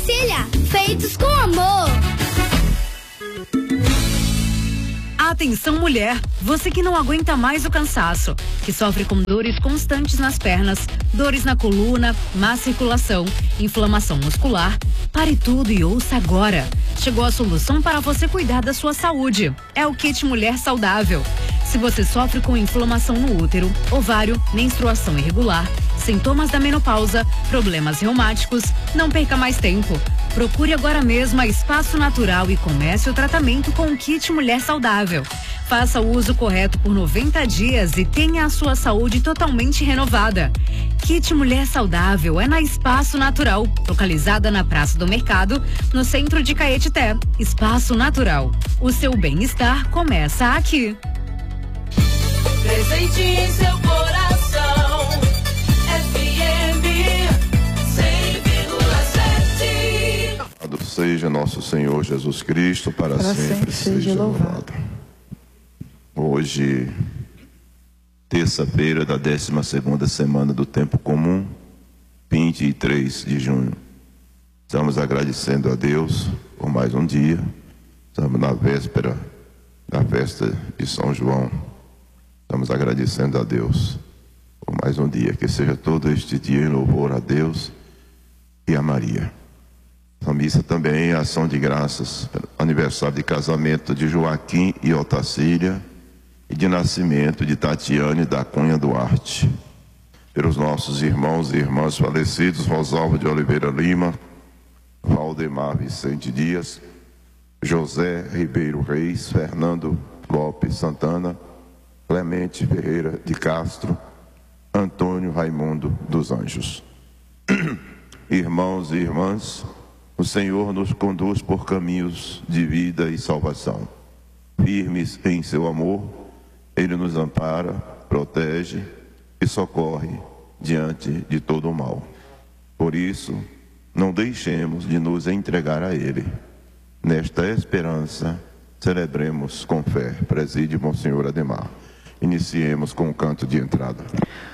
Ercília, feitos com amor. Atenção, mulher, você que não aguenta mais o cansaço, que sofre com dores constantes nas pernas, dores na coluna, má circulação, inflamação muscular, pare tudo e ouça agora. Chegou a solução para você cuidar da sua saúde. É o Kit Mulher Saudável. Se você sofre com inflamação no útero, ovário, menstruação irregular, sintomas da menopausa, problemas reumáticos, não perca mais tempo. Procure agora mesmo a Espaço Natural e comece o tratamento com o Kit Mulher Saudável. Faça o uso correto por 90 dias e tenha a sua saúde totalmente renovada. Kit Mulher Saudável é na Espaço Natural, localizada na Praça do Mercado, no centro de Caetité. Espaço Natural. O seu bem-estar começa aqui. Presente em seu coração, FM 100,7. Louvado seja nosso Senhor Jesus Cristo, para sempre seja louvado. Hoje, terça-feira da 12ª semana do Tempo Comum, 23 de junho. Estamos agradecendo a Deus por mais um dia. Estamos na véspera da festa de São João. Estamos agradecendo a Deus por mais um dia. Que seja todo este dia em louvor a Deus e a Maria. A missa também é ação de graças pelo aniversário de casamento de Joaquim e Otacília e de nascimento de Tatiane da Cunha Duarte. Pelos nossos irmãos e irmãs falecidos, Rosalvo de Oliveira Lima, Valdemar Vicente Dias, José Ribeiro Reis, Fernando Lopes Santana, Clemente Ferreira de Castro, Antônio Raimundo dos Anjos. Irmãos e irmãs, o Senhor nos conduz por caminhos de vida e salvação. Firmes em seu amor, Ele nos ampara, protege e socorre diante de todo o mal. Por isso, não deixemos de nos entregar a Ele. Nesta esperança, celebremos com fé. Preside Monsenhor Ademar. Iniciemos com o canto de entrada.